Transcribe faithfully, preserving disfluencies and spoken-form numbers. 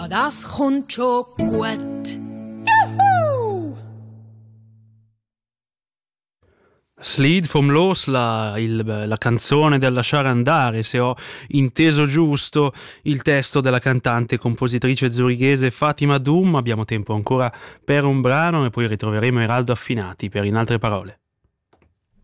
Das kommt schon gut. Slid vom Losla, il, la canzone del lasciare andare, se ho inteso giusto il testo della cantante e compositrice zurighese Fatima Doum. Abbiamo tempo ancora per un brano e poi ritroveremo Eraldo Affinati per In altre parole.